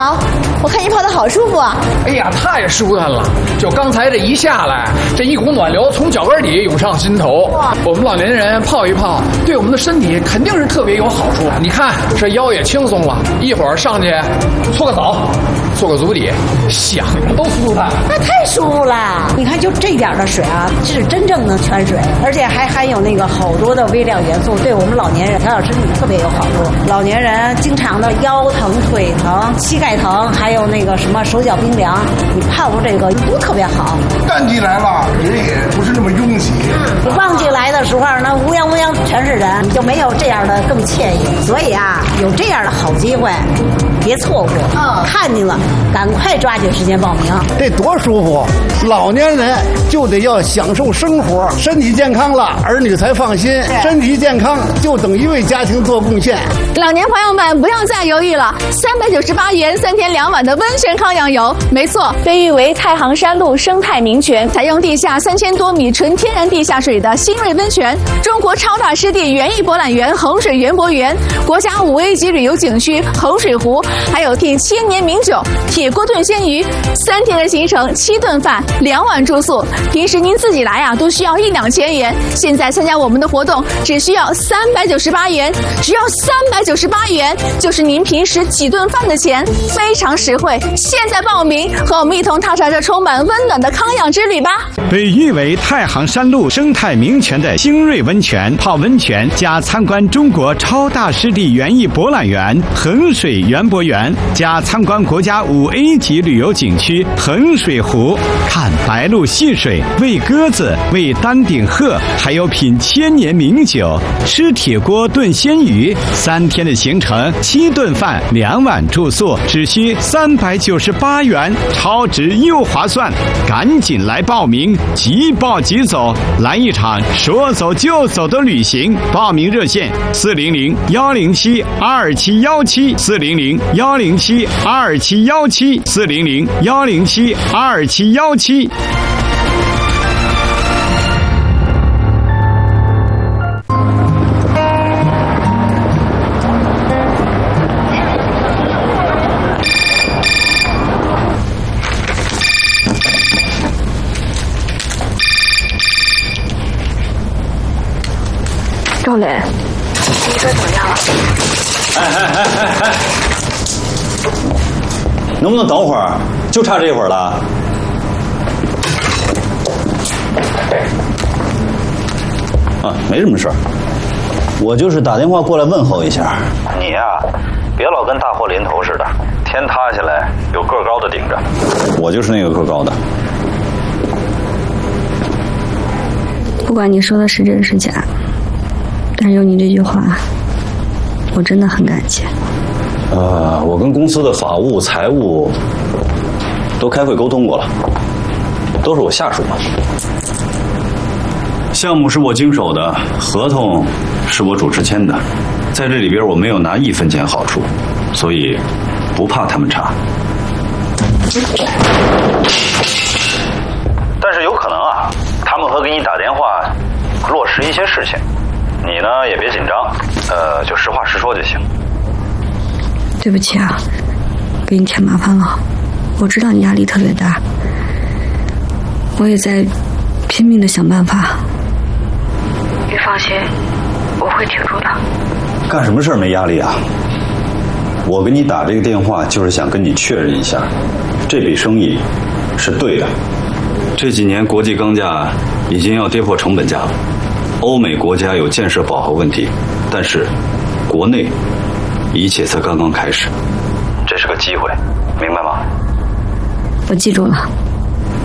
好，我看你跑得好舒服啊！ 哎呀，太舒坦了！就刚才这一下来，这一股暖流从脚跟底涌上心头。我们老年人泡一泡，对我们的身体肯定是特别有好处。你看这腰也轻松了，一会儿上去搓个澡，做个足底，想着都舒坦。 那太舒服了！你看，就这点的水啊，是真正的泉水，而且还含有那个好多的微量元素，对我们老年人调养身体特别有好处。老年人经常的腰疼、腿疼、膝盖疼，还有那个什么手脚冰凉，你泡这个都特别好。 淡季来了，人也不是那么拥挤。 旺季来的时候，那乌泱乌泱全是人，就没有这样的更惬意。所以啊，有这样的好机会，别错过。看见了，赶快抓紧时间报名。 这多舒服！老年人就得要享受生活，身体健康了，儿女才放心。身体健康就等于为家庭做贡献。 老年朋友们不要再犹豫了，398元3天2晚的温泉康养游，没错，被誉为太行山路生态名泉，采用地下3000多米纯天然地下水的新锐温泉，中国超大湿地园艺博览园衡水园博园，国家5A 级旅游景区衡水湖，还有第千年名酒铁锅炖鲜鱼，3天的行程7顿饭2晚住宿，平时您自己来啊都需要1-2千元，现在参加我们的活动只需要398元，只要398元，就是您平时几顿饭的钱，非常实惠。现在报名，和我们一同踏上这充满温暖的康养之旅吧。 被誉为太行山路生态名泉的新锐温泉，泡温泉加参观中国超大湿地园艺博览园衡水园博园，加参观国家5A 级旅游景区衡水湖，看白鹭戏水，喂鸽子，喂丹顶鹤，还有品千年名酒，吃铁锅炖鲜鱼，3天的行程7顿饭2晚住宿，只需398元，超值又划算，赶紧来报名，即报即走，来一场说走就走的旅行。报名热线400-107-2717 400-107-2717 400-107-2717。 赵磊，你这怎么样了？ 哎，能不能等会儿？就差这一会儿了。啊，没什么事儿，我就是打电话过来问候一下。 你呀，别老跟大祸临头似的，天塌下来有个高的顶着。 我就是那个个高的。 不管你说的是真是假，但是有你这句话，我真的很感谢。 我跟公司的法务、财务都开会沟通过了，都是我下属嘛。项目是我经手的，合同是我主持签的，在这里边我没有拿1分钱好处，所以不怕他们查。 但是有可能啊，他们会给你打电话落实一些事情，你呢也别紧张，就实话实说就行。 对不起啊，给你添麻烦了，我知道你压力特别大，我也在拼命的想办法。你放心，我会挺住的。 干什么事儿没压力啊？我给你打这个电话就是想跟你确认一下，这笔生意是对的。这几年国际钢价已经要跌破成本价了，欧美国家有建设饱和问题，但是国内一切才刚刚开始， 这是个机会，明白吗？ 我记住了。